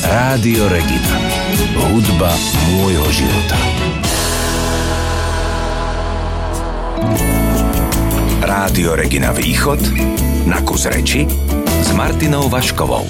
Rádio Regina. Hudba môjho života. Rádio Regina Východ na kus reči s Martinou Vaškovou.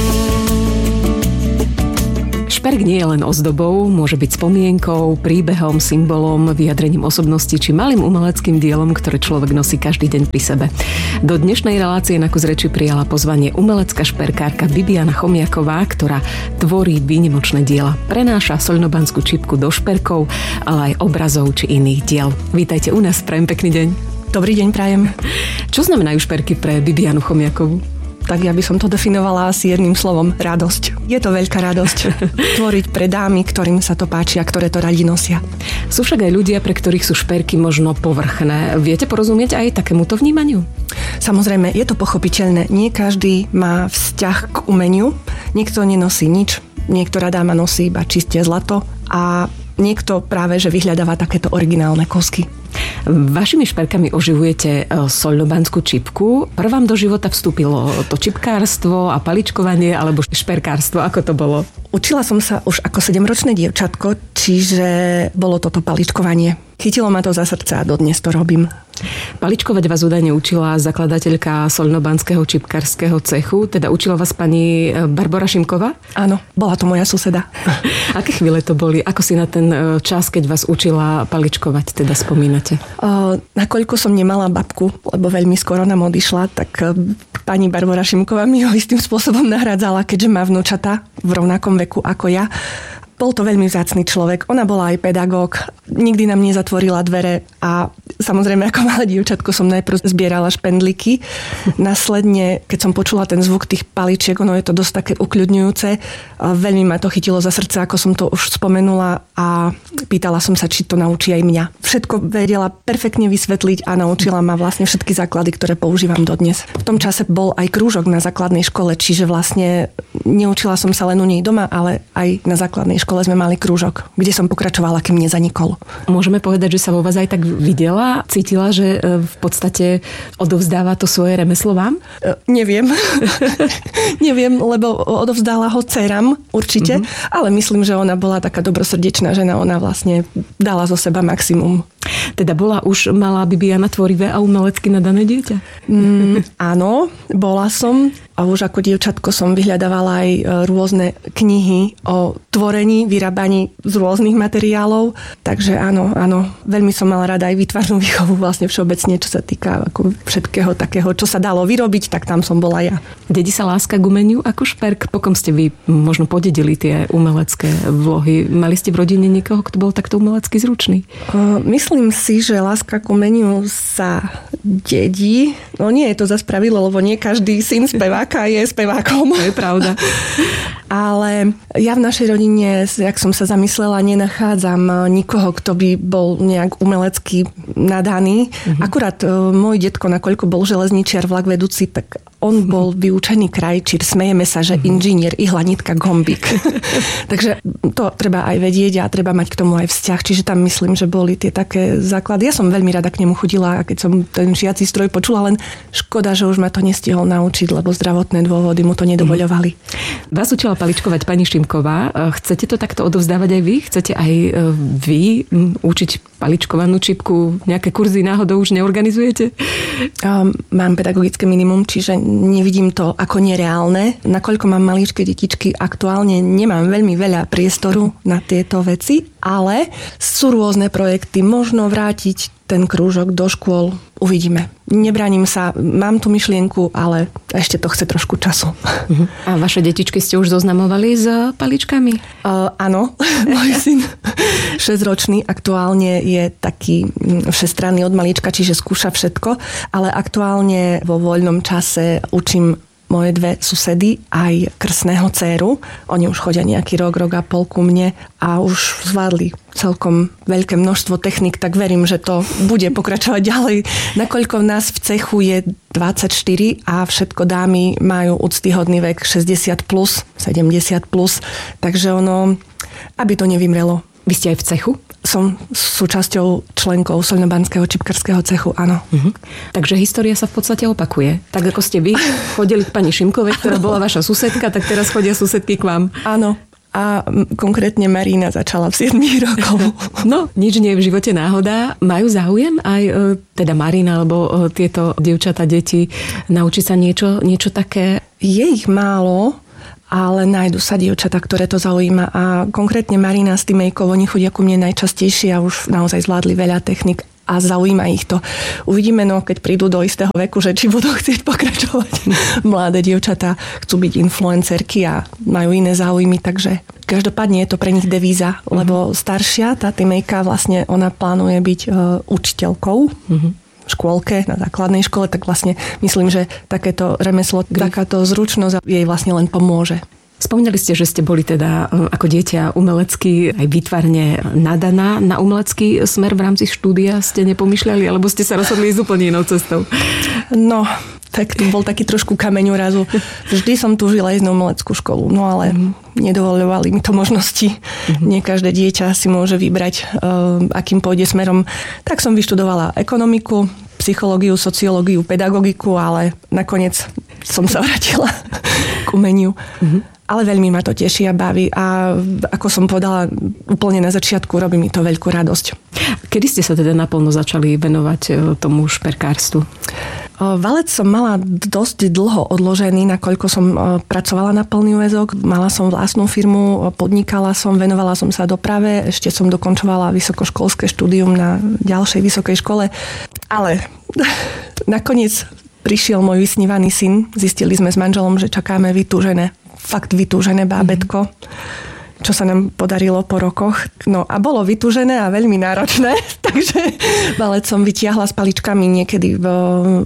Šperk nie je len ozdobou, môže byť spomienkou, príbehom, symbolom, vyjadrením osobnosti či malým umeleckým dielom, ktoré človek nosí každý deň pri sebe. Do dnešnej relácie na kus reči prijala pozvanie umelecká šperkárka Bibiana Chomiaková, ktorá tvorí výnimočné diela. Prenáša soľnobanskú čipku do šperkov, ale aj obrazov či iných diel. Vítajte u nás, prajem pekný deň. Dobrý deň, prajem. Čo znamenajú šperky pre Bibianu Chomiakovú? Tak ja by som to definovala asi jedným slovom. Radosť. Je to veľká radosť tvoriť pre dámy, ktorým sa to páči a ktoré to radi nosia. Sú však aj ľudia, pre ktorých sú šperky možno povrchné. Viete porozumieť aj takémuto vnímaniu? Samozrejme, je to pochopiteľné. Nie každý má vzťah k umeniu. Niekto nenosí nič. Niektorá dáma nosí iba čisté zlato a niekto práve, že vyhľadáva takéto originálne kosky. Vašimi šperkami oživujete soľnobanskú čipku. Prvám do života vstúpilo to čipkárstvo a paličkovanie, alebo šperkárstvo, ako to bolo? Učila som sa už ako 7-ročné dievčatko, čiže bolo toto paličkovanie. Chytilo ma to za srdce a dodnes to robím. Paličkovať vás údajne učila zakladateľka soľnobanského čipkárskeho cechu, teda učila vás pani Barbora Šimková? Áno, bola to moja suseda. Aké chvíle to boli? Ako si na ten čas, keď vás učila paličkovať, teda spomínate? Nakoľko som nemala babku, lebo veľmi skoro nám odišla, tak pani Barbora Šimková mi ho istým spôsobom nahrádzala, keďže má vnúčata v rovnakom veku ako ja. Bol to veľmi vzácny človek. Ona bola aj pedagóg. Nikdy nám nezatvorila dvere a samozrejme ako malé dievčatko som najprv zbierala špendlíky. Následne, keď som počula ten zvuk tých paličiek, ono je to dosť také ukľudňujúce. Veľmi ma to chytilo za srdce, ako som to už spomenula a pýtala som sa, či to naučí aj mňa. Všetko vedela perfektne vysvetliť a naučila ma vlastne všetky základy, ktoré používam dodnes. V tom čase bol aj krúžok na základnej škole, čiže vlastne neučila som sa len u nej doma, ale aj na základnej škole sme mali krúžok, kde som pokračovala, kým nezanikol. Môžeme povedať, že sa vo vás aj tak videla, cítila, že v podstate odovzdáva to svoje remeslo vám? Neviem. Neviem, lebo odovzdala ho dcerám určite, ale myslím, že ona bola taká dobrosrdečná žena, ona vlastne dala zo seba maximum. Teda bola už malá Bibiana tvorivé a umelecky nadané dieťa? Áno, bola som a už ako dievčatko som vyhľadávala aj rôzne knihy o tvorení, vyrábaní z rôznych materiálov. Takže áno, veľmi som mala rada aj výtvarnú výchovu vlastne všeobecne, čo sa týka ako všetkého takého, čo sa dalo vyrobiť, tak tam som bola ja. Dedí sa láska k umeniu ako šperk? Po kom ste vy možno podedili tie umelecké vlohy? Mali ste v rodine niekoho, kto bol takto umelecky zručný? Myslím si, že láska k umeniu sa dedí. No nie je to zas pravidlo, lebo nie každý syn speváka je spevákom. To je pravda. Ale ja v našej rodine, jak som sa zamyslela, nenachádzam nikoho, kto by bol nejak umelecky nadaný. Akurát môj detko, nakoľko bol železničiar, vlak vedúci, tak on bol vyučený krajčír. Smejeme sa, že inžinier, ihlanitka, gombík. Takže to treba aj vedieť a treba mať k tomu aj vzťah. Čiže tam myslím, že boli tie také základy. Ja som veľmi rada k nemu chodila a keď som ten šiací stroj počula, len škoda, že už ma to nestihol naučiť, lebo zdravotné dôvody mu to nedovoľovali. Vás učila paličkovať pani Šimková. Chcete to takto odovzdávať aj vy? Chcete aj vy učiť paličkovanú čipku? Nejaké kurzy náhodou už neorganizujete? Mám pedagogické minimum, čiže nevidím to ako nereálne. Nakoľko mám maličké detičky, aktuálne nemám veľmi veľa priestoru na tieto veci, ale sú rôzne projekty. Možno vrátiť ten krúžok do škôl. Uvidíme. Nebránim sa, mám tú myšlienku, ale ešte to chce trošku času. A vaše detičky ste už zoznamovali s paličkami? Áno, môj syn 6-ročný aktuálne je taký všestranný od malička, čiže skúša všetko, ale aktuálne vo voľnom čase učím moje dve susedy, aj krstného dcéru. Oni už chodia nejaký rok a pol ku mne a už zvládli celkom veľké množstvo technik, tak verím, že to bude pokračovať ďalej. Nakoľko nás v cechu je 24 a všetko dámy majú úctyhodný vek 60+, 70+, takže ono, aby to nevymrelo. Vy ste aj v cechu? Som súčasťou členkou Soľnobanského čipkarského cechu, áno. Takže história sa v podstate opakuje. Tak ako ste vy chodili k pani Šimkovej, ktorá bola vaša susedka, tak teraz chodia susedky k vám. Áno. A konkrétne Marina začala v 7 rokov. No, nič nie je v živote náhoda. Majú záujem aj teda Marina alebo tieto dievčatá, deti naučiť sa niečo také? Je ich málo, ale nájdu sa dievčatá, ktoré to zaujíma. A konkrétne Marina s Týmejkou, oni chodia ku mne najčastejšie a už naozaj zvládli veľa technik a zaujíma ich to. Uvidíme, keď prídu do istého veku, že či budú chcieť pokračovať. Mladé dievčatá chcú byť influencerky a majú iné záujmy, takže každopádne je to pre nich devíza, lebo staršia, tá Týmejka, vlastne ona plánuje byť učiteľkou v škôlke, na základnej škole, tak vlastne myslím, že takéto remeslo, takáto zručnosť jej vlastne len pomôže. Spomínali ste, že ste boli teda ako dieťa umelecky aj výtvarne nadaná na umelecký smer v rámci štúdia. Ste nepomýšľali, alebo ste sa rozhodli ísť úplne inou cestou? No, tak to bol taký trošku kameň úrazu. Vždy som túžila ísť na umeleckú školu, no ale nedovoľovali mi to možnosti. Nie každé dieťa si môže vybrať, akým pôjde smerom. Tak som vyštudovala ekonomiku, psychológiu, sociológiu, pedagogiku, ale nakoniec som sa vrátila k umeniu. Ale veľmi ma to teší a baví a ako som povedala úplne na začiatku, robí mi to veľkú radosť. Kedy ste sa teda naplno začali venovať tomu šperkárstvu? Valec som mala dosť dlho odložený, nakoľko som pracovala na plný úväzok. Mala som vlastnú firmu, podnikala som, venovala som sa doprave, ešte som dokončovala vysokoškolské štúdium na ďalšej vysokej škole. Ale nakoniec prišiel môj vysnívaný syn. Zistili sme s manželom, že čakáme fakt vytúžené bábätko, čo sa nám podarilo po rokoch. No a bolo vytúžené a veľmi náročné, takže valec som vytiahla s paličkami niekedy v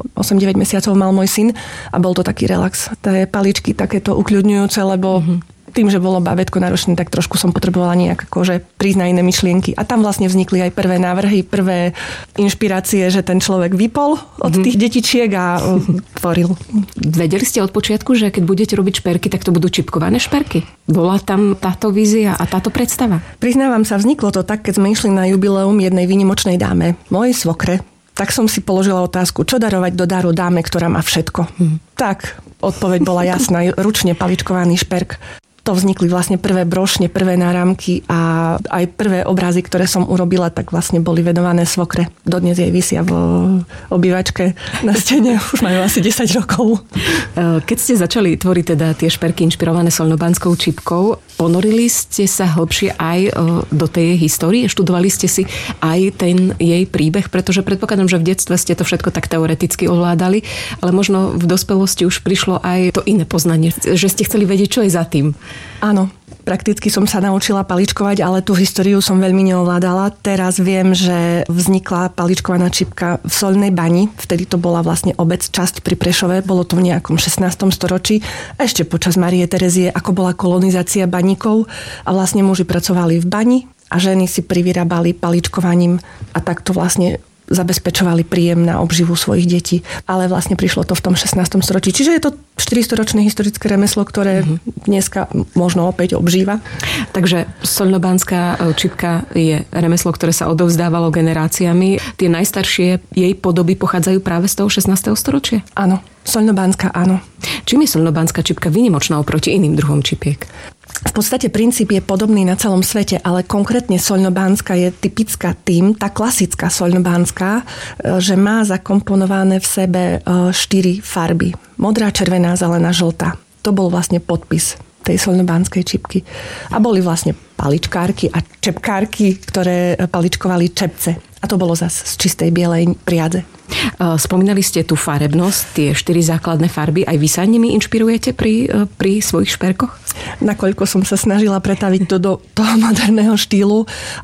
8-9 mesiacov mal môj syn a bol to taký relax. Tie paličky takéto ukľudňujúce, lebo tým, že bolo bábätko náročné, tak trošku som potrebovala nejak akože prísť na iné myšlienky. A tam vlastne vznikli aj prvé návrhy, prvé inšpirácie, že ten človek vypol od tých detičiek a tvoril. Vedeli ste od počiatku, že keď budete robiť šperky, tak to budú čipkované šperky? Bola tam táto vízia a táto predstava? Priznávam sa, vzniklo to tak, keď sme išli na jubileum jednej výnimočnej dáme, mojej svokre. Tak som si položila otázku, čo darovať do daru dáme, ktorá má všetko. Tak, odpoveď bola jasná, ručne paličkovaný šperk. To vznikli vlastne prvé brošne, prvé náramky a aj prvé obrazy, ktoré som urobila, tak vlastne boli venované svokre. Dodnes jej visia v obývačke na stene, už majú asi 10 rokov. Keď ste začali tvoriť teda tie šperky inšpirované soľnobanskou čipkou, ponorili ste sa hlbšie aj do tej jej histórie? Študovali ste si aj ten jej príbeh? Pretože predpokladám, že v detstve ste to všetko tak teoreticky ovládali, ale možno v dospelosti už prišlo aj to iné poznanie, že ste chceli vedieť, čo je za tým. Áno, prakticky som sa naučila paličkovať, ale tú históriu som veľmi neovládala. Teraz viem, že vznikla paličkovaná čipka v Soľnej bani. Vtedy to bola vlastne obec, časť pri Prešove. Bolo to v nejakom 16. storočí. Ešte počas Márie Terezie, ako bola kolonizácia baníkov. A vlastne muži pracovali v bani a ženy si privyrábali paličkovaním a takto vlastne zabezpečovali príjem na obživu svojich detí. Ale vlastne prišlo to v tom 16. storočí. Čiže je to 400-ročné historické remeslo, ktoré dneska možno opäť obžíva. Takže soľnobanská čipka je remeslo, ktoré sa odovzdávalo generáciami. Tie najstaršie jej podoby pochádzajú práve z toho 16. storočia? Áno. Soľnobánska, áno. Čím je soľnobánska čipka výnimočná oproti iným druhom čipiek? V podstate princíp je podobný na celom svete, ale konkrétne soľnobánska je typická tým, tá klasická soľnobánska, že má zakomponované v sebe 4 farby. Modrá, červená, zelená, žltá. To bol vlastne podpis tej soľnobánskej čipky. A boli vlastne paličkárky a čepkárky, ktoré paličkovali čepce. A to bolo zase z čistej bielej priadze. Spomínali ste tú farebnosť, tie 4 základné farby. Aj vy sa nimi inšpirujete pri svojich šperkoch? Nakoľko som sa snažila pretaviť to do toho moderného štýlu,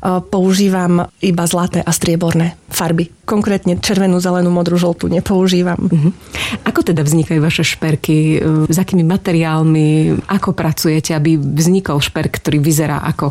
používam iba zlaté a strieborné farby. Konkrétne červenú, zelenú, modrú, žltú nepoužívam. Ako teda vznikajú vaše šperky? S akými materiálmi? Ako pracujete, aby vznikol šperk, ktorý vyzerá ako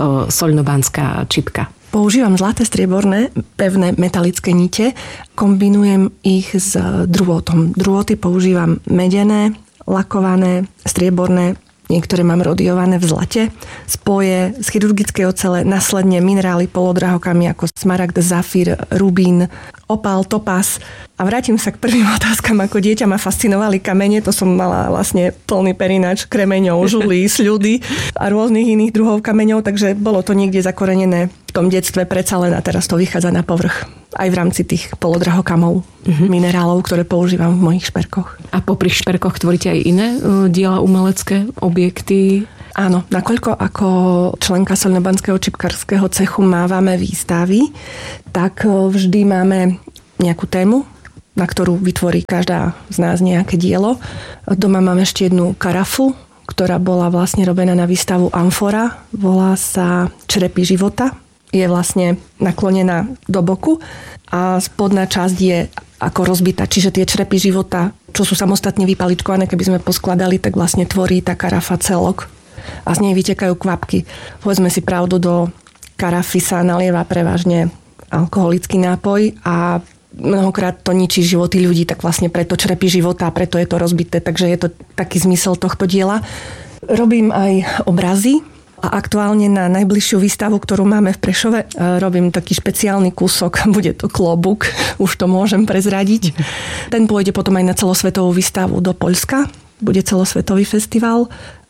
soľnobánska čipka? Používam zlaté, strieborné, pevné metalické nite. Kombinujem ich s drôtom. Drôty používam medené, lakované, strieborné, Niektoré mám rodiované v zlate, spoje z chirurgickej ocele, následne minerály polodrahokami ako smaragd, zafír, rubín, opál, topaz. A vrátim sa k prvým otázkam. Ako dieťa ma fascinovali kamene, to som mala vlastne plný perináč kremeňov, žulí, sľudy a rôznych iných druhov kameňov, takže bolo to niekde zakorenené v tom detstve predsa len a teraz to vychádza na povrch. Aj v rámci tých polodrahokamov, minerálov, ktoré používam v mojich šperkoch. A popri šperkoch tvoríte aj iné diela umelecké, objekty? Áno, nakoľko ako členka Soľnobanského čipkárskeho cechu mávame výstavy, tak vždy máme nejakú tému, na ktorú vytvorí každá z nás nejaké dielo. Doma mám ešte jednu karafu, ktorá bola vlastne robená na výstavu Amfora. Volá sa Črepy života. Je vlastne naklonená do boku a spodná časť je ako rozbitá. Čiže tie črepy života, čo sú samostatne vypaličkované, keby sme poskladali, tak vlastne tvorí tá karafa celok. A z nej vytekajú kvapky. Povedzme si pravdu, do karafy sa nalieva prevažne alkoholický nápoj a mnohokrát to ničí životy ľudí, tak vlastne preto črepy života a preto je to rozbité. Takže je to taký zmysel tohto diela. Robím aj obrazy. A aktuálne na najbližšiu výstavu, ktorú máme v Prešove, robím taký špeciálny kúsok. Bude to klobúk, už to môžem prezradiť. Ten pôjde potom aj na celosvetovú výstavu do Poľska. Bude celosvetový festival.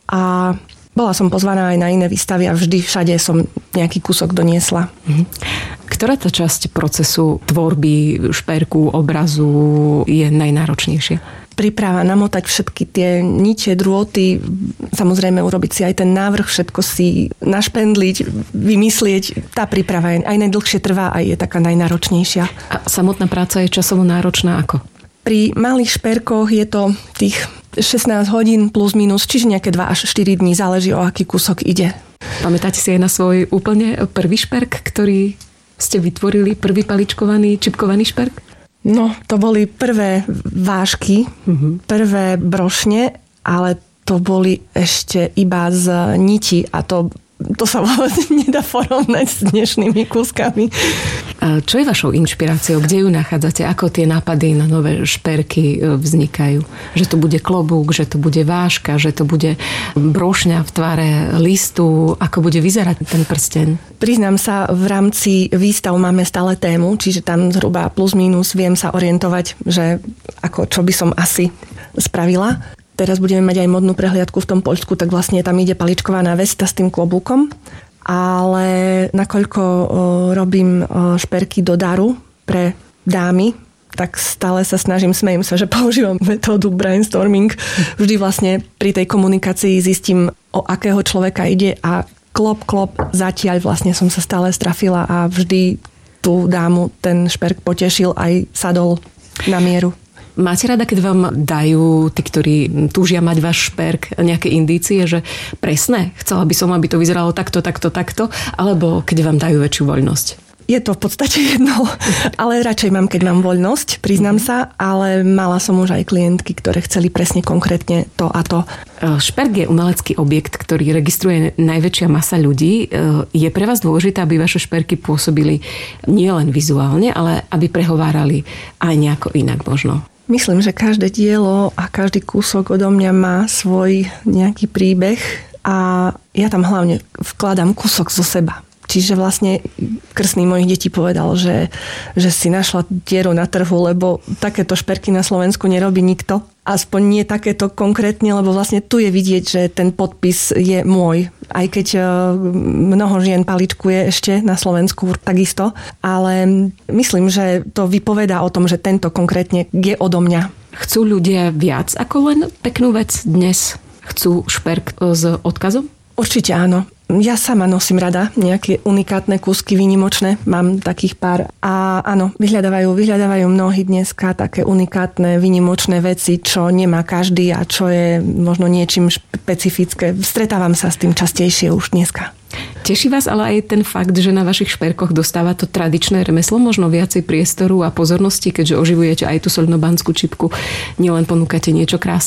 A bola som pozvaná aj na iné výstavy a vždy všade som nejaký kúsok doniesla. Ktorá tá časť procesu tvorby šperku, obrazu je najnáročnejšia? Príprava, namotať všetky tie niče, drôty, samozrejme urobiť si aj ten návrh, všetko si našpendliť, vymyslieť. Tá príprava aj najdlhšie trvá a je taká najnáročnejšia. A samotná práca je časovo náročná ako? Pri malých šperkoch je to tých 16 hodín plus minus, čiže nejaké 2 až 4 dní, záleží o aký kúsok ide. Pamätáte si aj na svoj úplne prvý šperk, ktorý ste vytvorili, prvý paličkovaný, čipkovaný šperk? No, to boli prvé vážky, prvé brošne, ale to boli ešte iba z niti a to sa vôbec nedá porovnať s dnešnými kúskami. Čo je vašou inšpiráciou? Kde ju nachádzate? Ako tie nápady na nové šperky vznikajú? Že to bude klobúk, že to bude vážka, že to bude brošňa v tvare listu? Ako bude vyzerať ten prsteň? Priznám sa, v rámci výstav máme stále tému, čiže tam zhruba plus minus viem sa orientovať, že ako čo by som asi spravila. Teraz budeme mať aj modnú prehliadku v tom Poľsku, tak vlastne tam ide paličkovaná vesta s tým klobúkom. Ale nakoľko robím šperky do daru pre dámy, tak stále sa snažím, smejem sa, že používam metódu brainstorming. Vždy vlastne pri tej komunikácii zistím, o akého človeka ide a klop, zatiaľ vlastne som sa stále strafila a vždy tú dámu ten šperk potešil aj sadol na mieru. Máte rada, keď vám dajú tí, ktorí túžia mať váš šperk, nejaké indície, že presne, chcela by som, aby to vyzeralo takto, alebo keď vám dajú väčšiu voľnosť? Je to v podstate jedno, ale radšej mám, keď mám voľnosť, priznám sa, ale mala som už aj klientky, ktoré chceli presne konkrétne to a to. Šperk je umelecký objekt, ktorý registruje najväčšia masa ľudí. Je pre vás dôležité, aby vaše šperky pôsobili nielen vizuálne, ale aby prehovárali aj nejako inak možno? Myslím, že každé dielo a každý kúsok odo mňa má svoj nejaký príbeh a ja tam hlavne vkladám kúsok zo seba. Čiže vlastne krstný mojich detí povedal, že si našla dieru na trhu, lebo takéto šperky na Slovensku nerobí nikto. Aspoň nie takéto konkrétne, lebo vlastne tu je vidieť, že ten podpis je môj. Aj keď mnoho žien paličkuje ešte na Slovensku takisto. Ale myslím, že to vypovedá o tom, že tento konkrétne je odo mňa. Chcú ľudia viac ako len peknú vec dnes? Chcú šperk s odkazom? Určite áno. Ja sama nosím rada nejaké unikátne kúsky výnimočné, mám takých pár. A áno, vyhľadávajú mnohí dneska také unikátne výnimočné veci, čo nemá každý a čo je možno niečím špecifické. Stretávam sa s tým častejšie už dneska. Teší vás ale aj ten fakt, že na vašich šperkoch dostáva to tradičné remeslo možno viacej priestoru a pozornosti, keďže oživujete aj tú soľnobanskú čipku, nielen ponúkate niečo krásne?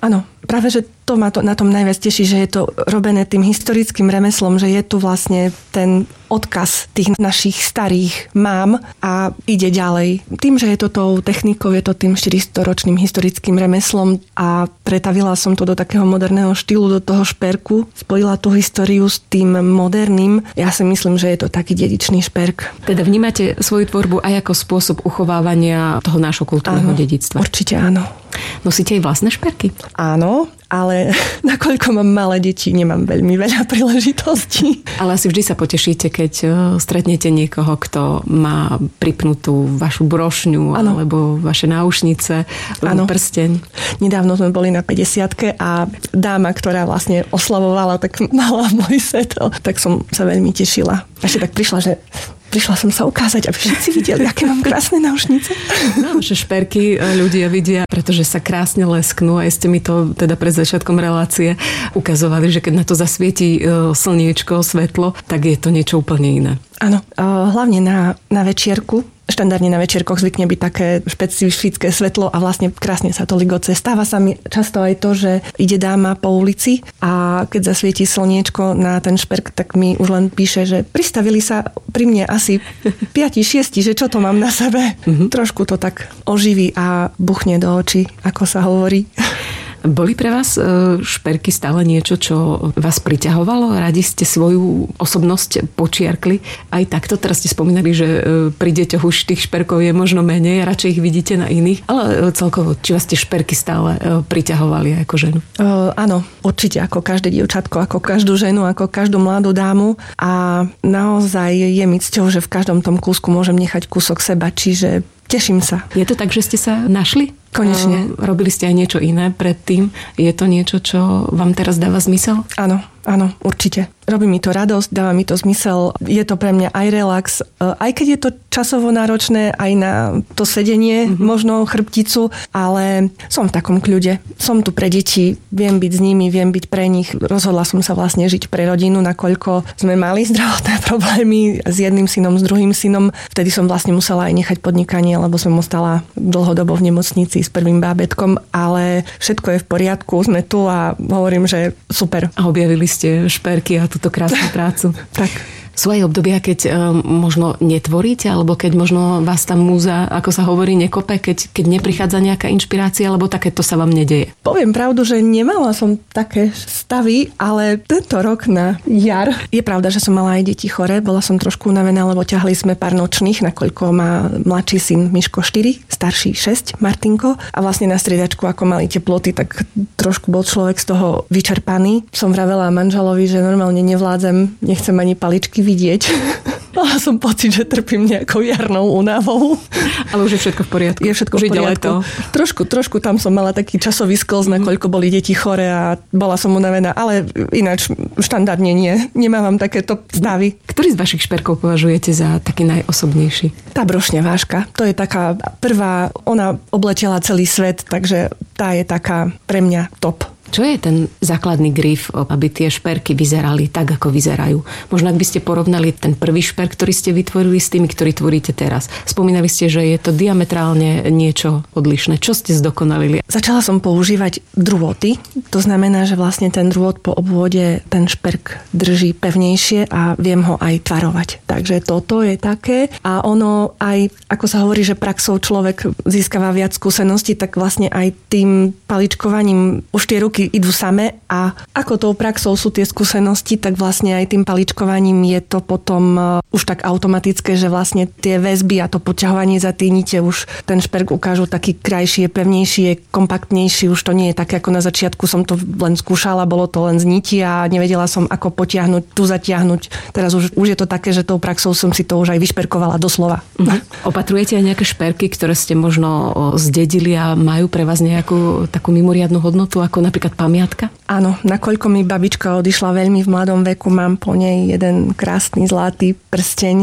Áno, práve, že to ma to na tom najviac teší, že je to robené tým historickým remeslom, že je tu vlastne ten odkaz tých našich starých mám a ide ďalej. Tým, že je to tou technikou, je to tým 400-ročným historickým remeslom a pretavila som to do takého moderného štýlu, do toho šperku, spojila tú históriu s tým moderným. Ja si myslím, že je to taký dedičný šperk. Teda vnímate svoju tvorbu aj ako spôsob uchovávania toho nášho kultúrneho dedičstva? Určite áno. Nosíte aj vlastné šperky? Áno, ale nakoľko mám malé deti, nemám veľmi veľa príležitostí. Ale asi vždy sa potešíte, keď stretnete niekoho, kto má pripnutú vašu brošňu alebo vaše náušnice, prsteň. Nedávno sme boli na 50-ke a dáma, ktorá vlastne oslavovala, tak mala môj set, tak som sa veľmi tešila. Ešte tak prišla som sa ukázať, aby všetci videli, aké mám krásne náušnice. No, že šperky ľudia vidia, pretože sa krásne lesknú a ste mi to teda pred začiatkom relácie ukazovali, že keď na to zasvietí slniečko, svetlo, tak je to niečo úplne iné. Áno, hlavne na večierku. Štandardne na večierkoch zvykne byť také špecifické svetlo a vlastne krásne sa to ligoce. Stáva sa mi často aj to, že ide dáma po ulici a keď zasvietí slniečko na ten šperk, tak mi už len píše, že pristavili sa pri mne asi 5-6, že čo to mám na sebe. Trošku to tak oživí a buchne do očí, ako sa hovorí. Boli pre vás šperky stále niečo, čo vás priťahovalo? Radi ste svoju osobnosť počiarkli? Aj takto, teraz ste spomínali, že pri deťoch už tých šperkov je možno menej, radšej ich vidíte na iných, ale celkovo, či vás tie šperky stále priťahovali ako ženu? Áno, určite, ako každé dievčatko, ako každú ženu, ako každú mladú dámu a naozaj je mi cťou, že v každom tom kúsku môžem nechať kúsok seba, čiže teším sa. Je to tak, že ste sa našli? Konečne. Robili ste aj niečo iné predtým? Je to niečo, čo vám teraz dáva zmysel? Áno, určite. Robí mi to radosť, dáva mi to zmysel. Je to pre mňa aj relax. Aj keď je to časovo náročné, aj na to sedenie, možno chrbticu, ale som v takom kľude. Som tu pre deti, viem byť s nimi, viem byť pre nich. Rozhodla som sa vlastne žiť pre rodinu, nakoľko sme mali zdravotné problémy s jedným synom, s druhým synom. Vtedy som vlastne musela aj nechať podnikanie, lebo som ostala dlhodobo v nemocnici s prvým bábätkom, ale všetko je v poriadku, sme tu a hovorím, že super. A objavili ste šperky a túto krásnu prácu. Tak. Sú aj obdobia, keď možno netvoríte, alebo keď možno vás tam múza, ako sa hovorí, nekope, keď neprichádza nejaká inšpirácia, alebo takéto sa vám nedeje? Poviem pravdu, že nemala som také stavy, ale tento rok na jar. Je pravda, že som mala aj deti chore, bola som trošku unavená, lebo ťahli sme pár nočných, nakoľko má mladší syn Miško 4, starší 6, Martinko. A vlastne na striedačku, ako mali teploty, tak trošku bol človek z toho vyčerpaný. Som vravela manželovi, že normálne nevládzem, nechcem ani paličky vidieť. Mala som pocit, že trpím nejakou jarnou únavou. Ale už je všetko v poriadku. Je všetko v poriadku. Trošku tam som mala taký časový sklz, nakoľko boli deti chore a bola som unavená, ale ináč štandardne nie. Nemávam takéto stavy. Ktorý z vašich šperkov považujete za taký najosobnejší? Tá brošňa váška. To je taká prvá, ona obletela celý svet, takže tá je taká pre mňa top. Čo je ten základný grif, aby tie šperky vyzerali tak, ako vyzerajú? Možno ak by ste porovnali ten prvý šperk, ktorý ste vytvorili s tými, ktorý tvoríte teraz. Spomínali ste, že je to diametrálne niečo odlišné. Čo ste zdokonalili? Začala som používať drôty. To znamená, že vlastne ten drôt po obvode ten šperk drží pevnejšie a viem ho aj tvarovať. Takže toto je také. A ono aj, ako sa hovorí, že praxou človek získava viac skúseností, tak vlastne aj tým paličkovaním už tie ruky idú same a ako tou praxou sú tie skúsenosti, tak vlastne aj tým paličkovaním je to potom už tak automatické, že vlastne tie väzby a to poťahovanie za tie nite už ten šperk ukážu taký krajší, kompaktnejší, kompaktnejší, už to nie je také ako na začiatku som to len skúšala, bolo to len z niti a nevedela som ako potiahnuť, tu zatiahnuť. Teraz už je to také, že tou praxou som si to už aj vyšperkovala doslova. Opatrujete aj nejaké šperky, ktoré ste možno zdedili a majú pre vás nejakú takú mimoriadnu hodnotu, ako napríklad pamiatka? Áno, nakoľko mi babička odišla veľmi v mladom veku, mám po nej jeden krásny zlatý prsteň.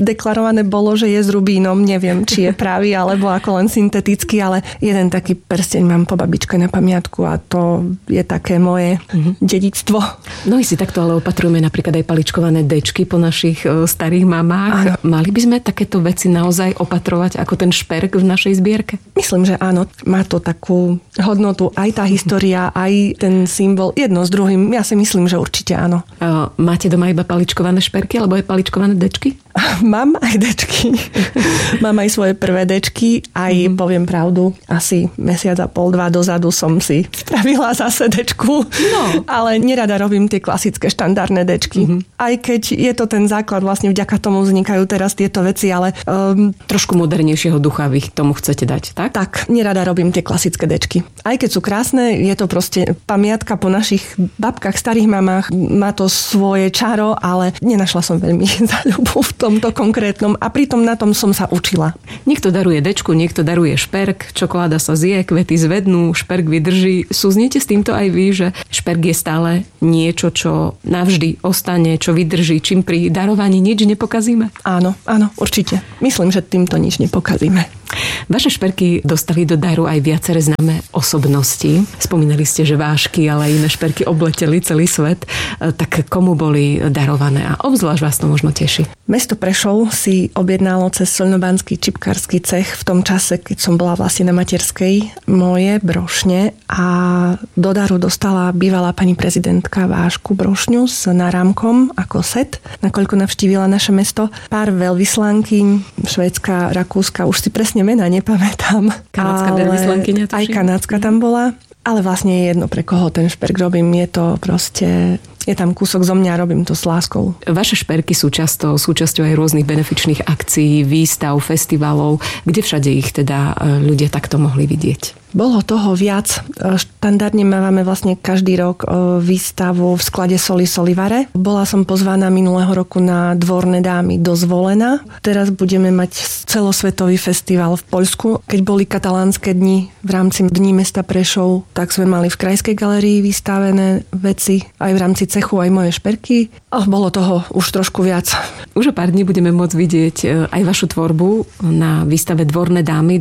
deklarované bolo, že je s rubínom. Neviem, či je pravý, alebo ako len syntetický, ale jeden taký prsteň mám po babičke na pamiatku a to je také moje dedičstvo. No i si takto ale opatrujeme napríklad aj paličkované dečky po našich starých mamách. Áno. Mali by sme takéto veci naozaj opatrovať ako ten šperk v našej zbierke? Myslím, že áno. Má to takú hodnotu, aj tá história, aj ten symbol. Jedno s druhým. Ja si myslím, že určite áno. Máte doma iba paličkované šperky alebo aj paličkované dečky? Mám aj dečky. Mám aj svoje prvé dečky. Aj poviem pravdu, asi mesiac a pol, 2 dozadu som si spravila zase dečku. No. Ale nerada robím tie klasické štandardné dečky. Aj keď je to ten základ, vlastne vďaka tomu vznikajú teraz tieto veci, ale trošku modernejšieho ducha vy tomu chcete dať, tak? Tak, nerada robím tie klasické dečky. Aj keď sú krásne, je to proste pamiatka po našich babkách, starých mamách. Má to svoje čaro, ale nenašla som veľmi záľubu v tomto konkrétnom a pritom na tom som sa učila. Niekto daruje dečku, niekto daruje šperk, čokoláda sa zje, kvety zvednú, šperk vydrží. Súzniete s týmto aj vy, že šperk je stále niečo, čo navždy ostane, čo vydrží, čím pri darovaní nič nepokazíme? Áno, určite. Myslím, že týmto nič nepokazíme. Vaše šperky dostali do daru aj viaceré známe osobnosti. Spomínali ste, že vášky, ale aj iné šperky obleteli celý svet. Tak komu boli darované a obzvlášť vás to možno teší? Mesto Prešov si objednalo cez Soľnobanský čipkársky cech v tom čase, keď som bola vlastne na materskej, moje brošne a do daru dostala bývalá pani prezidentka vášku brošňu s náramkom ako set, nakoľko navštívila naše mesto. Pár veľvyslankyň, Švédska, Rakúska, už si presne mená nepamätám. Kanadská veľvyslankyňa. Aj kanadska tam bola. Ale vlastne je jedno, pre koho ten šperk robím. Je to proste... Je tam kúsok zo mňa, robím to s láskou. Vaše šperky sú často súčasťou aj rôznych benefičných akcií, výstav, festivalov. Kde všade ich teda ľudia takto mohli vidieť? Bolo toho viac. Štandardne máme vlastne každý rok výstavu v sklade Soli Solivare. Bola som pozvaná minulého roku na Dvorné dámy do Zvolena. Teraz budeme mať celosvetový festival v Poľsku. Keď boli katalánske dni v rámci Dní mesta Prešov, tak sme mali v Krajskej galérii vystavené veci, aj v rámci cechu, aj moje šperky. Bolo toho už trošku viac. Už o pár dní budeme môcť vidieť aj vašu tvorbu na výstave Dvorné dámy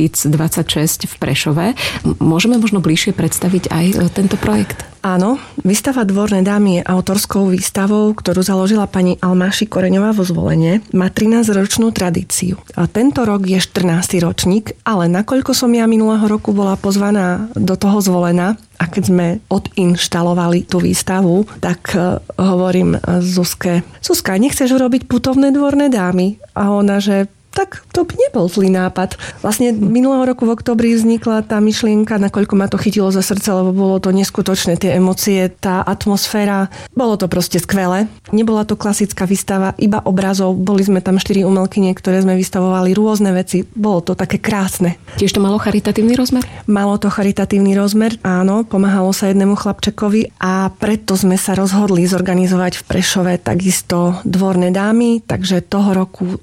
2026 v Prešove. Môžeme možno bližšie predstaviť aj tento projekt? Áno, výstava Dvorné dámy je autorskou výstavou, ktorú založila pani Almáši Koreňová vo Zvolene. Má 13-ročnú tradíciu. A tento rok je 14. ročník, ale nakoľko som ja minulého roku bola pozvaná do toho Zvolena a keď sme odinštalovali tú výstavu, tak hovorím Zuzke, nechceš urobiť putovné Dvorné dámy? A ona, že tak to by nebol zlý nápad. Vlastne minulého roku v októbri vznikla tá myšlienka, nakoľko ma to chytilo za srdce, lebo bolo to neskutočné, tie emócie, tá atmosféra. Bolo to proste skvelé. Nebola to klasická výstava, iba obrazov. Boli sme tam 4 umelkyne, ktoré sme vystavovali rôzne veci. Bolo to také krásne. Tiež to malo charitatívny rozmer? Malo to charitatívny rozmer, áno. Pomáhalo sa jednému chlapčekovi a preto sme sa rozhodli zorganizovať v Prešove takisto Dvorné dámy, takže toho roku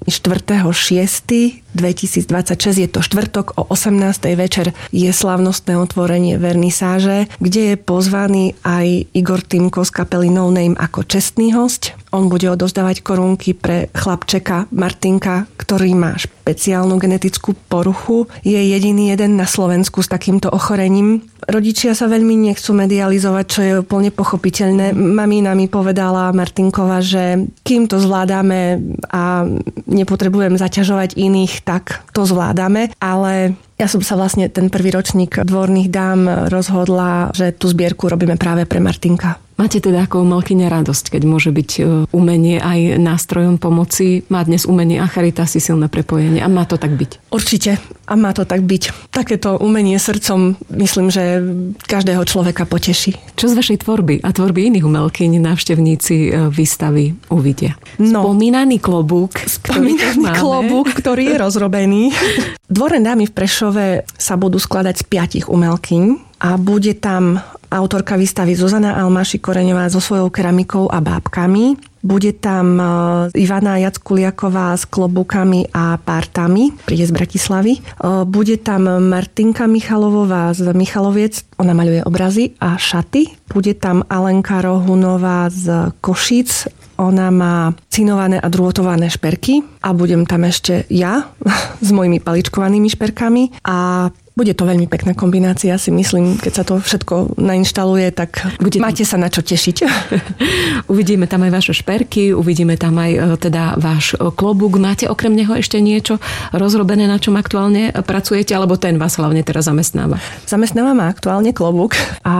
4.6.2026, je to štvrtok o 18. večer, je slavnostné otvorenie vernisáže, kde je pozvaný aj Igor Týmko z kapely No Name ako čestný hosť. On bude odovzdávať korunky pre chlapčeka Martinka, ktorý má špeciálnu genetickú poruchu. Je jediný jeden na Slovensku s takýmto ochorením. Rodičia sa veľmi nechcú medializovať, čo je úplne pochopiteľné. Mamína mi povedala Martinkova, že kým to zvládame a nepotrebujem zaťažovať iných, tak to zvládame. Ale ja som sa vlastne ten prvý ročník Dvorných dám rozhodla, že tú zbierku robíme práve pre Martinka. Máte teda ako umelkyňa radosť, keď môže byť umenie aj nástrojom pomoci? Má dnes umenie a charitas silné prepojenie a má to tak byť? Určite a má to tak byť. Takéto umenie srdcom myslím, že každého človeka poteší. Čo z vašej tvorby a tvorby iných umelkyň návštevníci výstavy uvidia? Spomínaný klobúk, ktorý je rozrobený. Dvorné dámy v Prešove sa budú skladať z 5 umelkyň a bude tam autorka výstavy Zuzana Almáši Koreňová so svojou keramikou a bábkami. Bude tam Ivana Jackuliaková s klobúkami a pártami, príde z Bratislavy. Bude tam Martinka Michalovová z Michaloviec, ona maľuje obrazy a šaty. Bude tam Alenka Rohunová z Košíc, Ona má cinované a drôtované šperky a budem tam ešte ja s mojimi paličkovanými šperkami a bude to veľmi pekná kombinácia, si myslím, keď sa to všetko nainštaluje, tak máte sa na čo tešiť. Uvidíme tam aj vaše šperky, uvidíme tam aj teda váš klobúk. Máte okrem neho ešte niečo rozrobené, na čom aktuálne pracujete, alebo ten vás hlavne teraz zamestnáva? Zamestnáva ma aktuálne klobúk a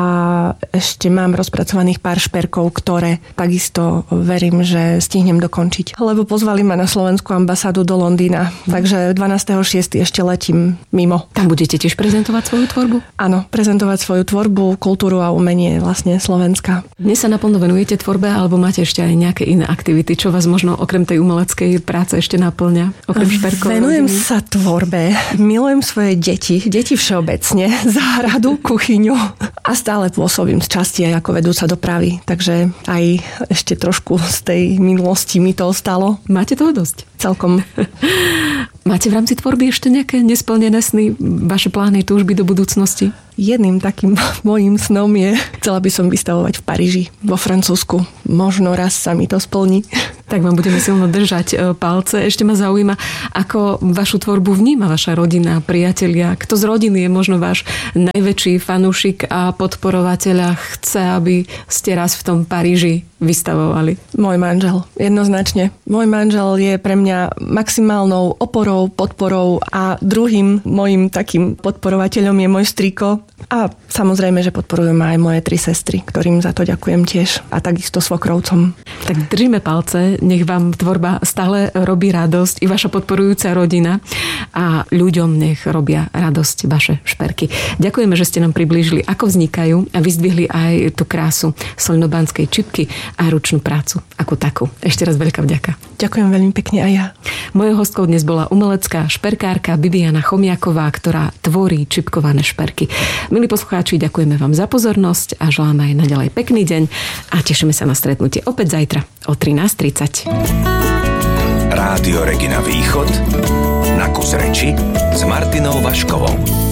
ešte mám rozpracovaných pár šperkov, ktoré takisto verím, že stihnem dokončiť. Lebo pozvali ma na slovenskú ambasádu do Londýna, takže 12.6. ešte letím mimo. Tam budete tiež prezentovať svoju tvorbu? Áno, prezentovať svoju tvorbu, kultúru a umenie vlastne Slovenska. Dnes sa naplno venujete tvorbe, alebo máte ešte aj nejaké iné aktivity, čo vás možno okrem tej umeleckej práce ešte naplňa? Okrem šperkov? Venujem sa tvorbe, milujem svoje deti všeobecne, záhradu, kuchyňu a stále pôsobím z časti aj ako vedúca dopravy, takže aj ešte trošku z tej minulosti mi to ostalo. Máte toho dosť? Celkom. Máte v rámci tvorby ešte nejaké nesplnené sny, vaše plány, túžby do budúcnosti? Jedným takým mojím snom je, chcela by som vystavovať v Paríži, vo Francúzsku. Možno raz sa mi to splní. Tak vám budeme silno držať palce. Ešte ma zaujíma, ako vašu tvorbu vníma vaša rodina, priatelia. Kto z rodiny je možno váš najväčší fanúšik a podporovateľ a chce, aby ste raz v tom Paríži vystavovali? Môj manžel, jednoznačne. Môj manžel je pre mňa maximálnou oporou, podporou a druhým mojím takým podporovateľom je môj strýko. A samozrejme, že podporujú ma aj moje 3 sestry, ktorým za to ďakujem tiež. A takisto svokrovcom. Tak držíme palce, nech vám tvorba stále robí radosť i vaša podporujúca rodina a ľuďom nech robia radosť vaše šperky. Ďakujeme, že ste nám priblížili, ako vznikajú a vyzdvihli aj tú krásu solnobanskej čipky a ručnú prácu ako takú. Ešte raz veľká vďaka. Ďakujem veľmi pekne aj ja. Mojou hostkou dnes bola umelecká šperkárka Bibiana Chomiaková, ktorá tvorí čipkované šperky. Milí poslucháči, ďakujeme vám za pozornosť a želáme aj naďalej pekný deň a tešíme sa na stretnutie opäť zajtra o 13:30. Rádio Regina Východ na kus reči s Martinou Vaškovou.